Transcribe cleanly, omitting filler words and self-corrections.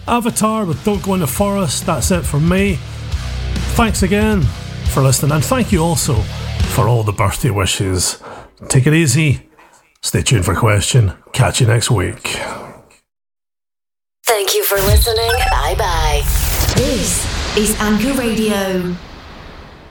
Avatar with Don't Go in the Forest. That's it from me. Thanks again for listening, and thank you also for all the birthday wishes. Take it easy. Stay tuned for Question. Catch you next week. Thank you for listening. Bye bye. This is Anchor Radio.